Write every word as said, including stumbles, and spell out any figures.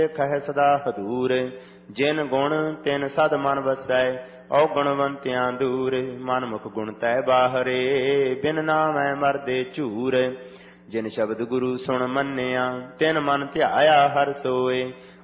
ਖਹਿ ਸਦਾ ਹਦੂਰ। ਜਿਨ ਗੁਣ ਤਿਨ ਸਦ ਮਨ ਵਸੈ, ਔ ਗੁਣਵੰਤਿਆਂ ਦੂਰ। ਮਨ ਮੁਖ ਗੁਣ ਤੈ ਬਾਹਰੇ, ਬਿਨ ਨਾਮੈ ਮਰਦੇ ਝੂਰ। ਜਿਨ ਸ਼ਬਦ ਗੁਰੂ ਸੁਣ ਮੰਨਿਆ, ਤਿਨ ਮਨ ਧਿਆਇਆ ਹਰਿ ਸੋਏ।